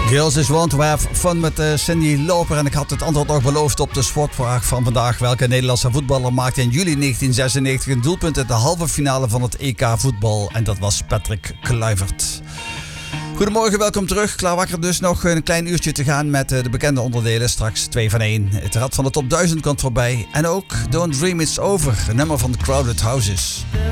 Girls Just Want to Have Fun met Cyndi Lauper. En ik had het antwoord nog beloofd op de sportvraag van vandaag. Welke Nederlandse voetballer maakte in juli 1996 een doelpunt in de halve finale van het EK voetbal? En dat was Patrick Kluivert. Goedemorgen, welkom terug. Klaar wakker dus nog een klein uurtje te gaan met de bekende onderdelen. Straks 2 van 1. Het rad van de top 1000 komt voorbij. En ook Don't Dream It's Over, een nummer van The Crowded Houses.